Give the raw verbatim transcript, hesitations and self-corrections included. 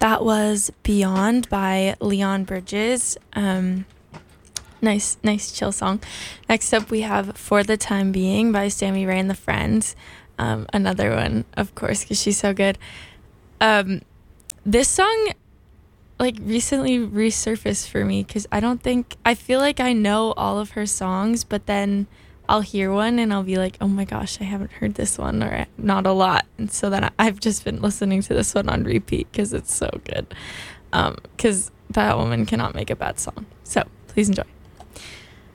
That was Beyond by Leon Bridges. Um, nice, nice chill song. Next up, we have For the Time Being by Sammy Ray and the Friends. Um, another one, of course, because she's so good. Um, this song, like, recently resurfaced for me because I don't think, I feel like I know all of her songs, but then I'll hear one and I'll be like, oh my gosh, I haven't heard this one, or not a lot. And so then I've just been listening to this one on repeat because it's so good. Um, because that woman cannot make a bad song. So please enjoy.